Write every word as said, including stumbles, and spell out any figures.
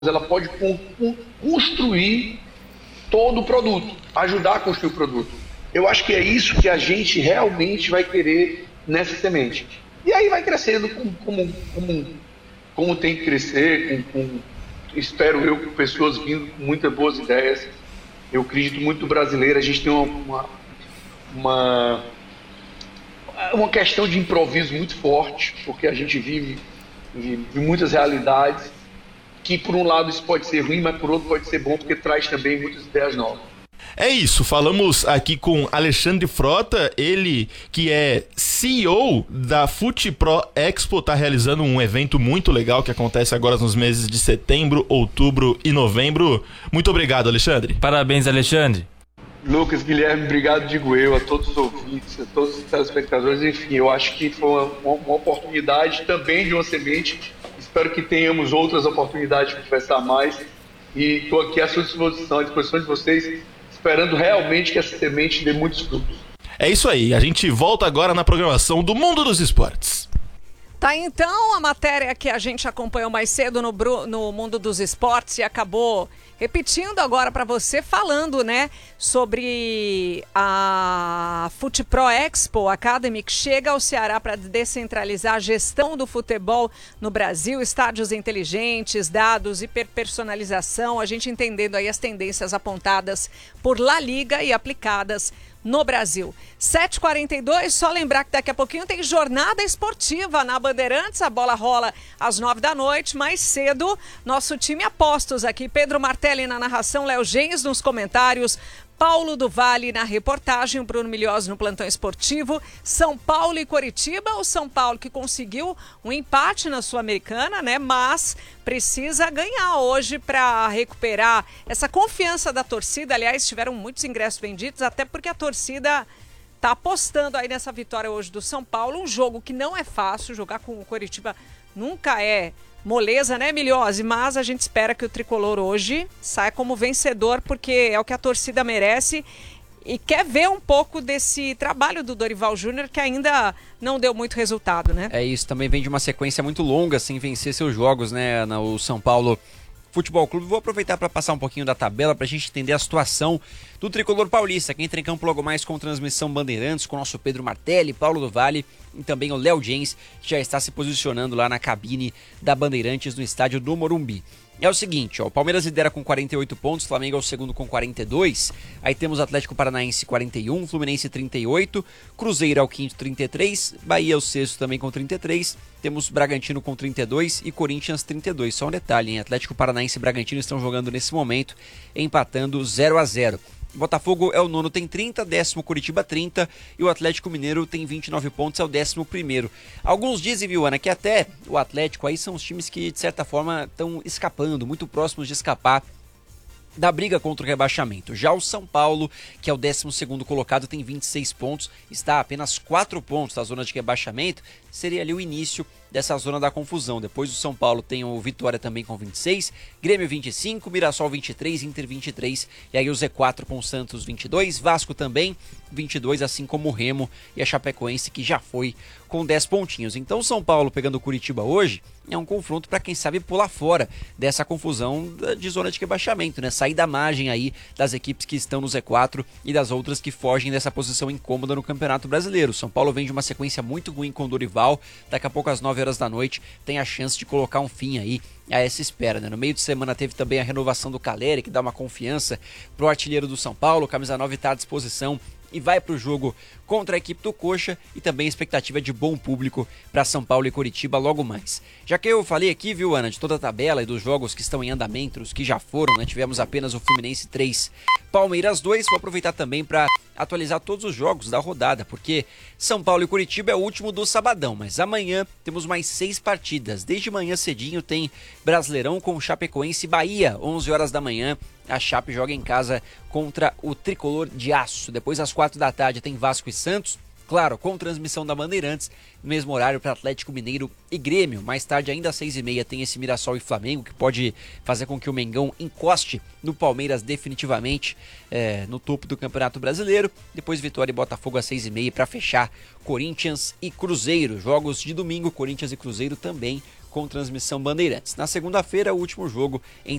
ela pode construir todo o produto, ajudar a construir o produto. Eu acho que é isso que a gente realmente vai querer nessa semente. E aí vai crescendo como, como, como, como tem que crescer, com, com, espero eu, com pessoas vindo com muitas boas ideias. Eu acredito muito no brasileiro, a gente tem uma, uma, uma questão de improviso muito forte, porque a gente vive, vive muitas realidades, que por um lado isso pode ser ruim, mas por outro pode ser bom, porque traz também muitas ideias novas. É isso, falamos aqui com Alexandre Frota, ele que é C E O da FUTPRO Expo, está realizando um evento muito legal que acontece agora nos meses de setembro, outubro e novembro. Muito obrigado, Alexandre. Parabéns, Alexandre. Lucas, Guilherme, obrigado, digo eu, a todos os ouvintes, a todos os telespectadores. Enfim, eu acho que foi uma, uma oportunidade também de uma semente. Espero que tenhamos outras oportunidades de conversar mais. E estou aqui à sua disposição, à disposição de vocês, esperando realmente que essa semente dê muitos frutos. É isso aí, a gente volta agora na programação do Mundo dos Esportes. Tá, então, a matéria que a gente acompanhou mais cedo no, no Mundo dos Esportes e acabou repetindo agora para você, falando, né, sobre a FUTPRO Expo Academy, que chega ao Ceará para descentralizar a gestão do futebol no Brasil, estádios inteligentes, dados, hiperpersonalização, a gente entendendo aí as tendências apontadas por La Liga e aplicadas no Brasil. sete e quarenta e dois, só lembrar que daqui a pouquinho tem jornada esportiva na Bandeirantes, a bola rola às nove da noite, mais cedo, nosso time apostos aqui, Pedro Martelli na narração, Léo Gens nos comentários, Paulo do Vale na reportagem, Bruno Milhós no plantão esportivo, São Paulo e Coritiba, o São Paulo que conseguiu um empate na Sul-Americana, né? Mas precisa ganhar hoje para recuperar essa confiança da torcida. Aliás, tiveram muitos ingressos vendidos, até porque a torcida está apostando aí nessa vitória hoje do São Paulo, um jogo que não é fácil, jogar com o Coritiba nunca é moleza, né, Milhose? Mas a gente espera que o tricolor hoje saia como vencedor, porque é o que a torcida merece e quer ver um pouco desse trabalho do Dorival Júnior, que ainda não deu muito resultado, né? É isso, também vem de uma sequência muito longa sem vencer seus jogos, né, no São Paulo Futebol Clube. Vou aproveitar para passar um pouquinho da tabela para a gente entender a situação do tricolor paulista, que entra em campo logo mais com transmissão Bandeirantes, com o nosso Pedro Martelli, Paulo do Vale e também o Léo Gens, que já está se posicionando lá na cabine da Bandeirantes no estádio do Morumbi. É o seguinte, ó, o Palmeiras lidera com quarenta e oito pontos, Flamengo é o segundo com quarenta e dois, aí temos Atlético Paranaense quarenta e um, Fluminense trinta e oito, Cruzeiro é o quinto trinta e três, Bahia é o sexto também com trinta e três, temos Bragantino com trinta e dois e Corinthians trinta e dois. Só um detalhe, hein? Atlético Paranaense e Bragantino estão jogando nesse momento, empatando zero a zero. Botafogo é o nono, tem trinta, décimo Curitiba trinta e o Atlético Mineiro tem vinte e nove pontos, é o décimo primeiro. Alguns dizem, viu, Ana, que até o Atlético aí são os times que de certa forma estão escapando, muito próximos de escapar da briga contra o rebaixamento. Já o São Paulo, que é o décimo segundo colocado, tem vinte e seis pontos, está a apenas quatro pontos da zona de rebaixamento, seria ali o início dessa zona da confusão. Depois o São Paulo tem o Vitória também com vinte e seis, Grêmio vinte e cinco, Mirassol vinte e três, Inter vinte e três, e aí o Z quatro com o Santos vinte e dois, Vasco também vinte e dois, assim como o Remo e a Chapecoense, que já foi com dez pontinhos. Então o São Paulo pegando o Curitiba hoje é um confronto para quem sabe pular fora dessa confusão de zona de rebaixamento, né? Sair da margem aí das equipes que estão no Z quatro e das outras que fogem dessa posição incômoda no Campeonato Brasileiro. O São Paulo vem de uma sequência muito ruim com o Dorival, daqui a pouco às nove horas da noite tem a chance de colocar um fim aí a essa espera, né? No meio de semana teve também a renovação do Caleri, que dá uma confiança pro artilheiro do São Paulo, camisa nove está à disposição e vai para o jogo contra a equipe do Coxa, e também a expectativa de bom público para São Paulo e Coritiba logo mais. Já que eu falei aqui, viu, Ana, de toda a tabela e dos jogos que estão em andamento, os que já foram, né? Tivemos apenas o Fluminense três, Palmeiras dois, vou aproveitar também para atualizar todos os jogos da rodada, porque São Paulo e Coritiba é o último do sabadão, mas amanhã temos mais seis partidas. Desde manhã cedinho tem Brasileirão com Chapecoense e Bahia, onze horas da manhã. A Chape joga em casa contra o Tricolor de Aço. Depois, às quatro da tarde, tem Vasco e Santos. Claro, com transmissão da Bandeirantes, no mesmo horário para Atlético Mineiro e Grêmio. Mais tarde, ainda às seis e meia, tem esse Mirassol e Flamengo, que pode fazer com que o Mengão encoste no Palmeiras definitivamente é, no topo do Campeonato Brasileiro. Depois, Vitória e Botafogo às seis e meia para fechar Corinthians e Cruzeiro. Jogos de domingo, Corinthians e Cruzeiro também com transmissão Bandeirantes. Na segunda-feira, o último jogo